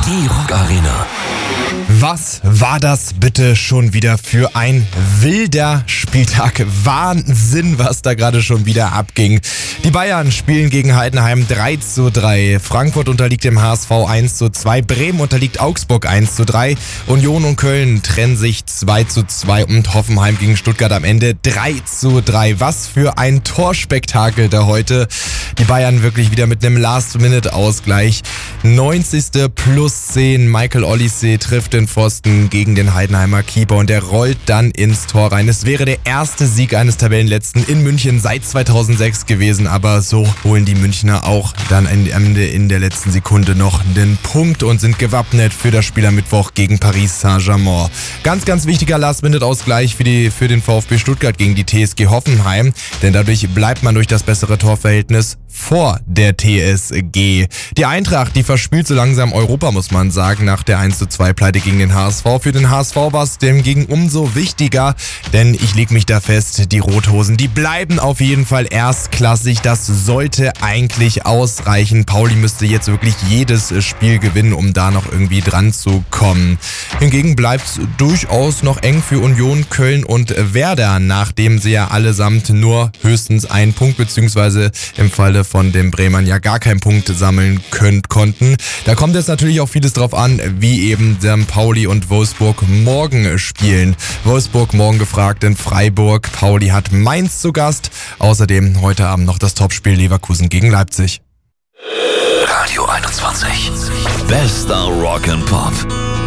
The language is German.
Die Rock Arena. Was war das bitte schon wieder für ein wilder Spieltag? Wahnsinn, was da gerade schon wieder abging. Die Bayern spielen gegen Heidenheim 3:3. Frankfurt unterliegt dem HSV 1:2. Bremen unterliegt Augsburg 1:3. Union und Köln trennen sich 2:2 und Hoffenheim gegen Stuttgart am Ende 3:3. Was für ein Torspektakel da heute. Die Bayern wirklich wieder mit einem Last-Minute-Ausgleich. 90. plus 10. Michael Olise trifft den Pfosten gegen den Heidenheimer Keeper und der rollt dann ins Tor rein. Es wäre der erste Sieg eines Tabellenletzten in München seit 2006 gewesen, aber so holen die Münchner auch dann am Ende in der letzten Sekunde noch den Punkt und sind gewappnet für das Spiel am Mittwoch gegen Paris Saint-Germain. Ganz, ganz wichtiger Last-Minute-Ausgleich für den VfB Stuttgart gegen die TSG Hoffenheim, denn dadurch bleibt man durch das bessere Torverhältnis vor der TSG. Die Eintracht, die verspielt so langsam Europa, muss man sagen, nach der 1:2-Pleite gegen den HSV. Für den HSV war es demgegen umso wichtiger, denn ich leg mich da fest, die Rothosen, die bleiben auf jeden Fall erstklassig. Das sollte eigentlich ausreichen. Pauli müsste jetzt wirklich jedes Spiel gewinnen, um da noch irgendwie dran zu kommen. Hingegen bleibt es durchaus noch eng für Union, Köln und Werder, nachdem sie ja allesamt nur höchstens einen Punkt, beziehungsweise im Falle von den Bremern ja gar keinen Punkt sammeln konnten. Da kommt jetzt natürlich auch vieles drauf an, wie eben St. Pauli und Wolfsburg morgen spielen. Wolfsburg morgen gefragt in Freiburg. Pauli hat Mainz zu Gast. Außerdem heute Abend noch das Topspiel Leverkusen gegen Leipzig. Radio 21. Bester Rock and Pop.